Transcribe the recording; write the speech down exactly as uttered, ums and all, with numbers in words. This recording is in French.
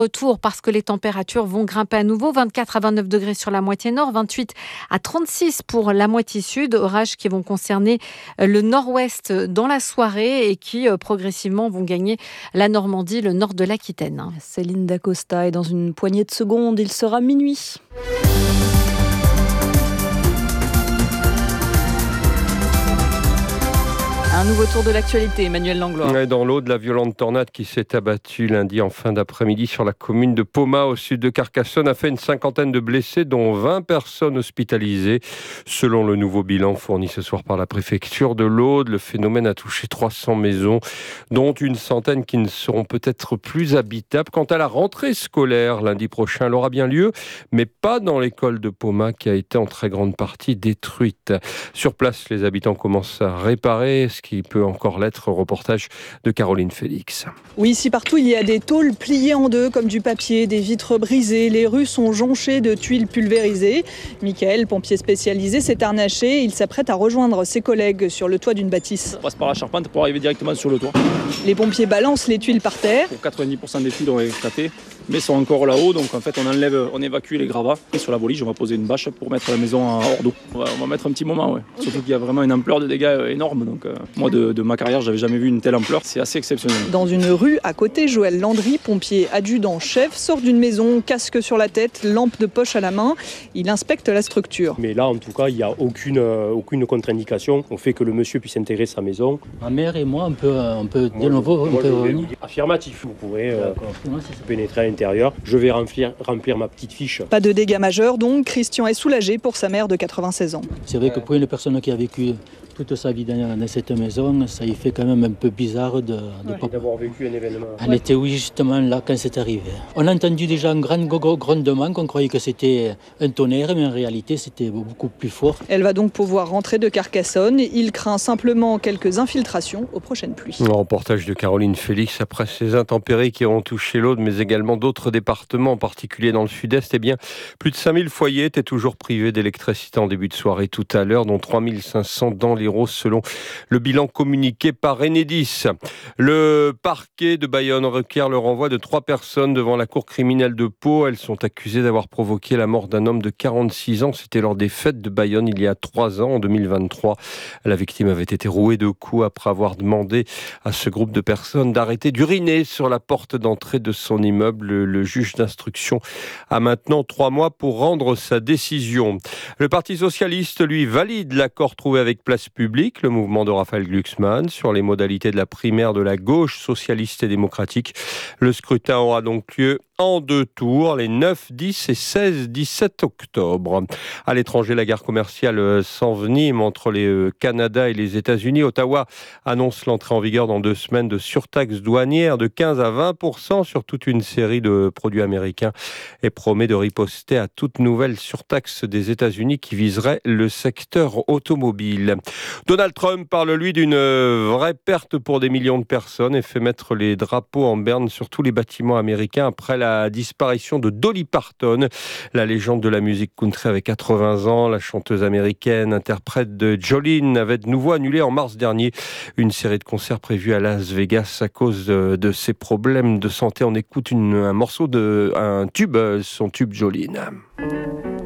Retour parce que les températures vont grimper à nouveau, vingt-quatre à vingt-neuf degrés sur la moitié nord, vingt-huit à trente-six pour la moitié sud. Orages qui vont concerner le nord-ouest dans la soirée et qui progressivement vont gagner la Normandie, le nord de l'Aquitaine. Céline Dacosta et dans une poignée de secondes, il sera minuit. Un nouveau tour de l'actualité, Emmanuel Langlois. Dans l'eau de la violente tornade qui s'est abattue lundi en fin d'après-midi sur la commune de Pomat au sud de Carcassonne a fait une cinquantaine de blessés, dont vingt personnes hospitalisées. Selon le nouveau bilan fourni ce soir par la préfecture de l'Aude, le phénomène a touché trois cents maisons, dont une centaine qui ne seront peut-être plus habitables. Quant à la rentrée scolaire, lundi prochain, elle aura bien lieu, mais pas dans l'école de Pomat qui a été en très grande partie détruite. Sur place, les habitants commencent à réparer ce qui peut encore l'être. Reportage de Caroline Félix. Oui, ici partout, il y a des tôles pliées en deux comme du papier, des vitres brisées. Les rues sont jonchées de tuiles pulvérisées. Michael, pompier spécialisé, s'est harnaché. Il s'apprête à rejoindre ses collègues sur le toit d'une bâtisse. On passe par la charpente pour arriver directement sur le toit. Les pompiers balancent les tuiles par terre. Pour quatre-vingt-dix pour cent des tuiles ont éclaté, mais sont encore là-haut. Donc en fait, on enlève, on évacue les gravats. Et sur la volige, on va poser une bâche pour mettre la maison hors d'eau. On va, on va mettre un petit moment, ouais. Surtout qu'il y a vraiment une ampleur de dégâts énorme. Donc euh, moi, de, de ma carrière, j'avais jamais vu une telle ampleur. C'est assez exceptionnel. Dans une rue à côté, Joël Landry, pompier adjudant-chef, sort d'une maison, casque sur la tête, lampe de poche à la main. Il inspecte la structure. Mais là, en tout cas, il n'y a aucune, euh, aucune contre-indication au fait que le monsieur puisse intégrer sa maison. Ma mère et moi, on peut, on peut de nouveau on moi, peut je revenir. Affirmatif, vous pourrez euh, pénétrer à l'intérieur. Je vais remplir, remplir ma petite fiche. Pas de dégâts majeurs donc, Christian est soulagé pour sa mère de quatre-vingt-seize ans. C'est vrai que pour une personne qui a vécu toute sa vie dans, dans cette maison, ça y fait quand même un peu bizarre de, de ouais, d'avoir vécu un événement. Elle ouais. était oui justement là quand c'est arrivé. On a entendu déjà un grand grondement, qu'on croyait que c'était un tonnerre, mais en réalité c'était beaucoup plus fort. Elle va donc pouvoir rentrer de Carcassonne. Il craint simplement quelques infiltrations aux prochaines pluies. Un reportage de Caroline Félix. Après ces intempéries qui ont touché l'Aude, mais également d'autres départements, en particulier dans le sud-est, eh bien, plus de cinq mille foyers étaient toujours privés d'électricité en début de soirée tout à l'heure, dont trois mille cinq cents dans les selon le bilan communiqué par Enedis. Le parquet de Bayonne requiert le renvoi de trois personnes devant la cour criminelle de Pau. Elles sont accusées d'avoir provoqué la mort d'un homme de quarante-six ans. C'était lors des fêtes de Bayonne il y a trois ans, en deux mille vingt-trois. La victime avait été rouée de coups après avoir demandé à ce groupe de personnes d'arrêter d'uriner sur la porte d'entrée de son immeuble. Le, le juge d'instruction a maintenant trois mois pour rendre sa décision. Le Parti socialiste, lui, valide l'accord trouvé avec Place Publique, le mouvement de Raphaël Glucksmann, sur les modalités de la primaire de la gauche socialiste et démocratique. Le scrutin aura donc lieu en deux tours, les neuf, dix et seize dix-sept octobre. À l'étranger, la guerre commerciale s'envenime entre le Canada et les États-Unis. Ottawa annonce l'entrée en vigueur dans deux semaines de surtaxes douanières de quinze à vingt pour cent sur toute une série de produits américains et promet de riposter à toute nouvelle surtaxe des États-Unis qui viserait le secteur automobile. Donald Trump parle, lui, d'une vraie perte pour des millions de personnes et fait mettre les drapeaux en berne sur tous les bâtiments américains après la La disparition de Dolly Parton, la légende de la musique country avec quatre-vingts ans. La chanteuse américaine, interprète de Jolene, avait de nouveau annulé en mars dernier une série de concerts prévus à Las Vegas à cause de, de ses problèmes de santé. On écoute une, un morceau de un tube, son tube Jolene.